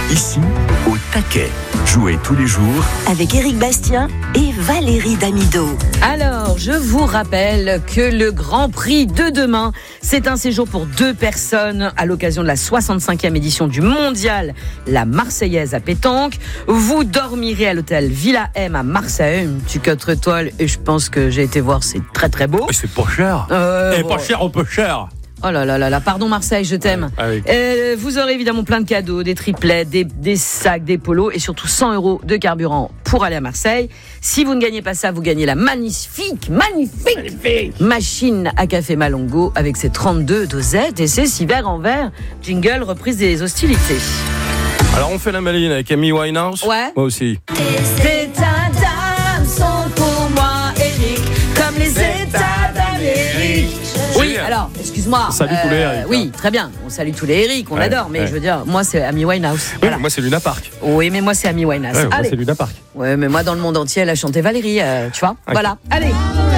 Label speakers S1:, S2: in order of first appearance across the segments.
S1: Ici, au taquet. Jouez tous les jours
S2: avec Éric Bastien et Valérie Damido.
S3: Alors, je vous rappelle que le Grand Prix de demain, c'est un séjour pour 2 personnes à l'occasion de la 65e édition du Mondial, la Marseillaise à pétanque. Vous dormirez à l'hôtel Villa M à Marseille, une petite 4 étoiles, et je pense que j'ai été voir, c'est très très beau.
S4: Et c'est pas cher. Pas cher, un peu cher.
S3: Oh là là là là, pardon Marseille, je t'aime.
S4: Oui.
S3: Vous aurez évidemment plein de cadeaux, des triplets, des sacs, des polos et surtout 100 € de carburant pour aller à Marseille. Si vous ne gagnez pas ça, vous gagnez la magnifique machine à café Malongo avec ses 32 dosettes et ses 6 verres en verre. Jingle, reprise des hostilités.
S4: Alors on fait la maline avec Amy Winehouse.
S3: Ouais.
S4: Moi aussi.
S3: Les états d'âme sont pour moi, Eric, comme les états d'Amérique. Oui, alors, excuse-moi.
S4: Salut tous les Eric.
S3: Oui, très bien. On salue tous les Eric, on l'adore. Mais je veux dire, moi, c'est Amy Winehouse.
S4: Oui,
S3: Voilà.
S4: moi c'est Luna Park.
S3: Oui, mais moi, c'est Amy Winehouse.
S4: Ouais, moi
S3: Allez.
S4: c'est Luna Park.
S3: Ouais, mais moi, dans le monde entier, elle a chanté Valérie, tu vois.
S4: Okay.
S3: Voilà. Allez.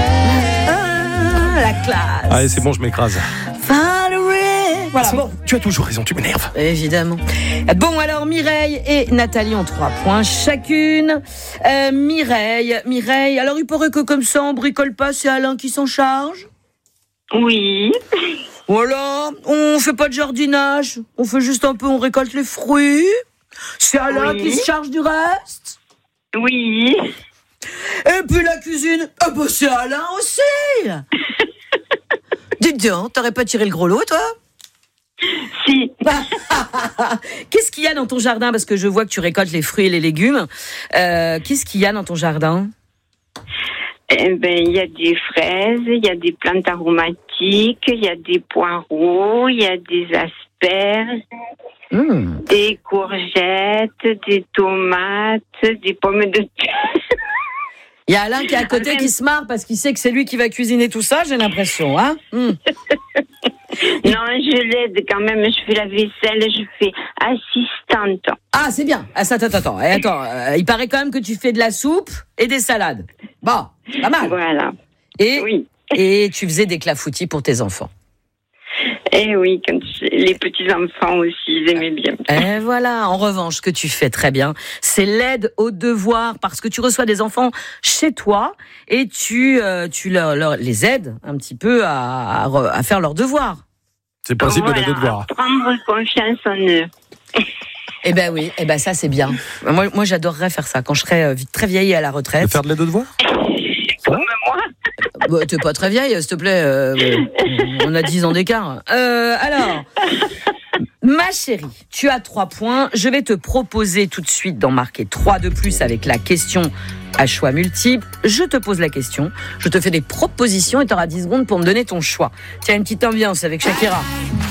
S3: La classe.
S4: Allez, c'est bon, je m'écrase.
S3: Valérie. Voilà, bon.
S4: Tu as toujours raison, tu m'énerves.
S3: Évidemment. Bon, alors, Mireille et Nathalie ont 3 points chacune. Mireille, alors il paraît que comme ça, on bricole pas, c'est Alain qui s'en charge?
S5: Oui.
S3: Voilà, on fait pas de jardinage, on fait juste un peu, on récolte les fruits. C'est Alain qui se charge du reste.
S5: Oui.
S3: Et puis la cuisine, c'est Alain aussi. Dites donc, t'aurais pas tiré le gros lot, toi?
S5: Si.
S3: Qu'est-ce qu'il y a dans ton jardin? Parce que je vois que tu récoltes les fruits et les légumes. Qu'est-ce qu'il y a dans ton jardin?
S5: Il y a des fraises, il y a des plantes aromatiques, il y a des poireaux, il y a des asperges, des courgettes, des tomates, des pommes de terre.
S3: Il y a Alain qui est à côté qui se marre parce qu'il sait que c'est lui qui va cuisiner tout ça, j'ai l'impression, hein.
S5: Non, je l'aide quand même, je fais la vaisselle, je fais assistante.
S3: Ah, c'est bien. Attends. Il paraît quand même que tu fais de la soupe et des salades. Bon, pas mal.
S5: Voilà.
S3: Et tu faisais des clafoutis pour tes enfants.
S5: Et oui, comme les petits-enfants aussi, ils aimaient bien.
S3: Et voilà, en revanche, ce que tu fais très bien, c'est l'aide aux devoirs, parce que tu reçois des enfants chez toi et tu les aides un petit peu à faire leurs devoirs.
S4: C'est le principe de la devoir.
S5: Prendre confiance en eux.
S3: Eh ben oui, ça c'est bien. Moi j'adorerais faire ça quand je serai très vieille et à la retraite.
S4: De faire de l'aide aux devoirs?
S5: Comme moi.
S3: T'es pas très vieille, s'il te plaît. On a 10 ans d'écart. Alors, ma chérie, tu as 3 points. Je vais te proposer tout de suite d'en marquer 3 de plus avec la question à choix multiples. Je te pose la question, je te fais des propositions et tu auras 10 secondes pour me donner ton choix. Tiens, une petite ambiance avec Shakira.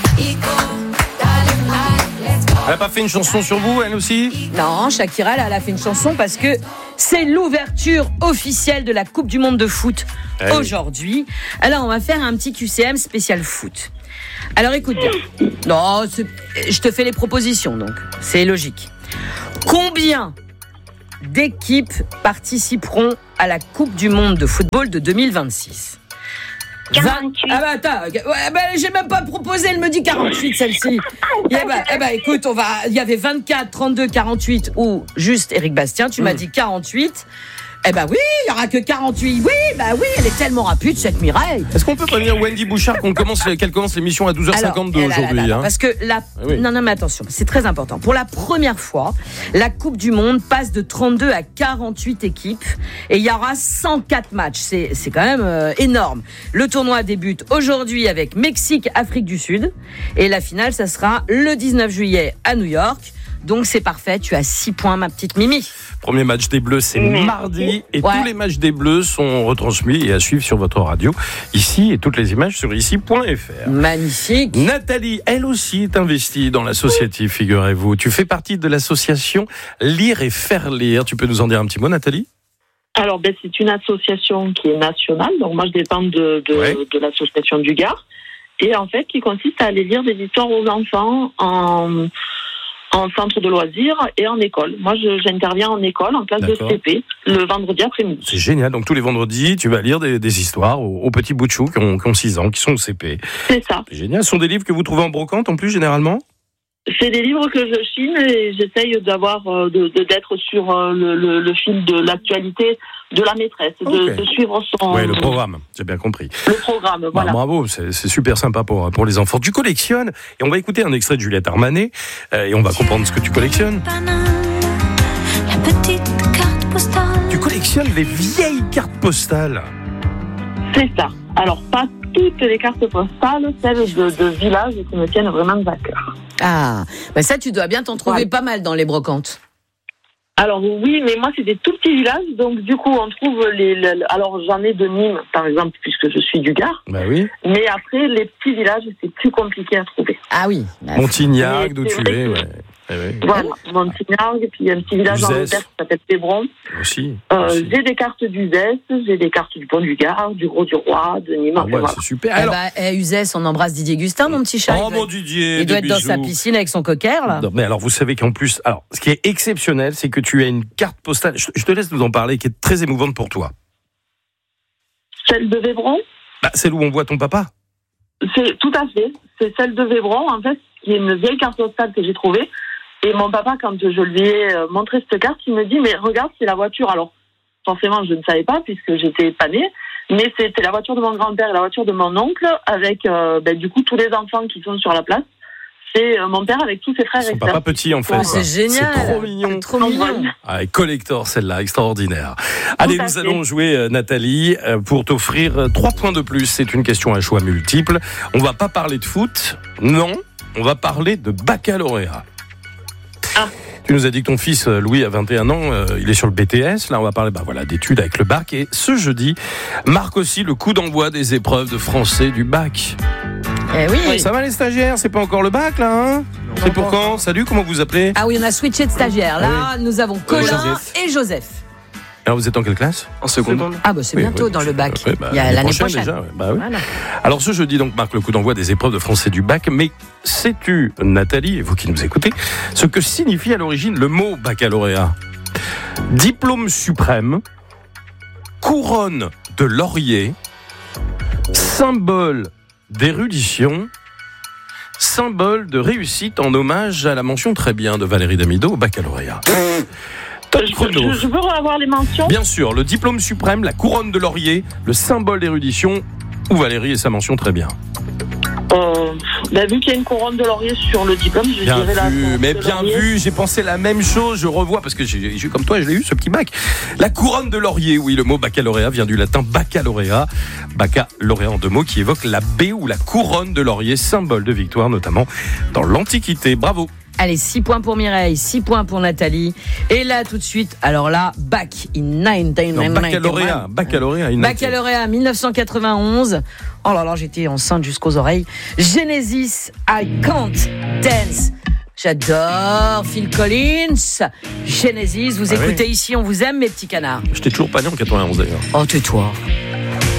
S4: Elle a pas fait une chanson sur vous, elle aussi?
S3: Non, Shakira, elle a fait une chanson parce que c'est l'ouverture officielle de la Coupe du Monde de foot aujourd'hui. Alors, on va faire un petit QCM spécial foot. Alors, écoute bien. Non, je te fais les propositions, donc. C'est logique. Combien d'équipes participeront à la Coupe du Monde de football de 2026?
S5: 48.
S3: Ah bah attends, j'ai même pas proposé, elle me dit 48 celle-ci. Écoute, il y avait 24, 32, 48 ou juste Éric Bastien, tu m'as dit 48. Eh ben oui, il y aura que 48. Oui, elle est tellement rapide cette Mireille.
S4: Est-ce qu'on peut prévenir Wendy Bouchard qu'elle commence l'émission à 12h52 aujourd'hui?
S3: Parce que non mais attention, c'est très important. Pour la première fois, la Coupe du Monde passe de 32 à 48 équipes et il y aura 104 matchs. C'est quand même énorme. Le tournoi débute aujourd'hui avec Mexique, Afrique du Sud et la finale, ça sera le 19 juillet à New York. Donc c'est parfait, tu as 6 points ma petite Mimi.
S4: Premier match des Bleus, c'est mardi. Et tous les matchs des Bleus sont retransmis et à suivre sur votre radio ici et toutes les images sur ici.fr.
S3: Magnifique.
S4: Nathalie, elle aussi est investie dans l'associatif, figurez-vous. Tu fais partie de l'association Lire et Faire Lire. Tu peux nous en dire un petit mot, Nathalie?
S6: Alors, c'est une association qui est nationale. Donc moi, je dépends de l'association du Gard. Et en fait, qui consiste à aller lire des histoires aux enfants en centre de loisirs et en école. Moi, j'interviens en école, en classe de CP, le vendredi après-midi.
S4: C'est génial. Donc, tous les vendredis, tu vas lire des histoires aux petits bouts de chou qui ont 6 ans, qui sont au CP.
S6: C'est ça.
S4: C'est génial. Ce sont des livres que vous trouvez en brocante, en plus, généralement?
S6: C'est des livres que je chine et j'essaye d'avoir d'être sur le fil de l'actualité de la maîtresse, de suivre son...
S4: Oui, le programme, j'ai bien compris.
S6: Le programme, voilà.
S4: Bravo, c'est super sympa pour les enfants. Tu collectionnes, et on va écouter un extrait de Juliette Armanet, et on va comprendre ce que tu collectionnes. Tu collectionnes les vieilles cartes postales.
S6: C'est ça. Alors, pas toutes les cartes postales, celles de villages qui me tiennent vraiment à cœur.
S3: Ah, ben ça, tu dois bien t'en trouver pas mal dans les brocantes.
S6: Alors oui, mais moi, c'est des tout petits villages, donc du coup, on trouve alors, j'en ai de Nîmes, par exemple, puisque je suis du Gard.
S4: Bah oui.
S6: Mais après, les petits villages, c'est plus compliqué à trouver.
S3: Ah oui.
S4: Montignac, d'où tu es, ouais.
S6: Voilà, Montignac, et puis il y a un petit village en Angleterre qui s'appelle Pébron.
S4: Aussi.
S6: J'ai des cartes d'Uzès, j'ai des cartes du Pont du Gard, du Gros-du-Roi, de Nîmes.
S4: Ouais, c'est super. Alors...
S3: Uzès, on embrasse Didier Gustin, mon petit chat.
S4: Oh, mon Didier,
S3: il doit être dans sa piscine avec son cocker, là.
S4: Non, mais alors, vous savez qu'en plus, alors, ce qui est exceptionnel, c'est que tu as une carte postale, je te laisse nous en parler, qui est très émouvante pour toi.
S6: Celle de Vébron ?
S4: Celle où on voit ton papa ?
S6: C'est tout à fait. C'est celle de Vébron, en fait, qui est une vieille carte postale que j'ai trouvée. Et mon papa, quand je lui ai montré cette carte, il me dit, mais regarde, c'est la voiture. Alors, forcément, je ne savais pas, puisque j'étais pas née, mais c'était la voiture de mon grand-père et la voiture de mon oncle, avec, du coup, tous les enfants qui sont sur la place. C'est mon père avec tous ses frères et sœurs.
S4: Papa petit, en fait.
S3: Oh, c'est génial.
S4: C'est trop mignon.
S3: C'est trop mignon.
S4: Collector, celle-là, extraordinaire. Allez, nous allons jouer, Nathalie, pour t'offrir 3 points de plus. C'est une question à choix multiple. On va pas parler de foot. Non, on va parler de baccalauréat. Tu nous as dit que ton fils Louis a 21 ans, il est sur le BTS. Là, on va parler d'études avec le bac. Et ce jeudi marque aussi le coup d'envoi des épreuves de français du bac.
S3: Eh oui.
S4: Ça va les stagiaires? C'est pas encore le bac là, hein? C'est pour quand? Salut, comment vous appelez?
S3: Ah oui, on a switché de stagiaires. Là, nous avons Colin et Joseph.
S4: Alors vous êtes en quelle classe?
S7: En seconde.
S3: Ah c'est bientôt dans le bac. Il y a l'année prochaine.
S4: Déjà, Voilà. Alors ce jeudi donc marque le coup d'envoi des épreuves de français du bac. Mais sais-tu, Nathalie, et vous qui nous écoutez, ce que signifie à l'origine le mot baccalauréat? Diplôme suprême, couronne de laurier, symbole d'érudition, symbole de réussite en hommage à la mention très bien de Valérie Damido au baccalauréat.
S6: Je peux avoir les mentions?
S4: Bien sûr, le diplôme suprême, la couronne de laurier, le symbole d'érudition, ou Valérie et sa mention très bien.
S6: Vu qu'il y a une couronne de laurier sur le diplôme, je
S4: bien
S6: dirais
S4: vu, mais bien vu, j'ai pensé la même chose, je revois, parce que j'ai comme toi, je l'ai eu, ce petit bac. La couronne de laurier, oui, le mot baccalauréat vient du latin baccalauréat, baccalauréat en 2 mots, qui évoque la baie ou la couronne de laurier, symbole de victoire, notamment dans l'Antiquité. Bravo.
S3: Allez, 6 points pour Mireille, 6 points pour Nathalie. Et là, tout de suite, alors là, bac in 1991.
S4: Baccalauréat
S3: 1991. Oh là là, j'étais enceinte jusqu'aux oreilles. Genesis, I Can't Dance. J'adore Phil Collins. Genesis, vous écoutez ici, on vous aime, mes petits canards.
S4: Je t'ai toujours pas né en 91 d'ailleurs.
S3: Oh, tais-toi.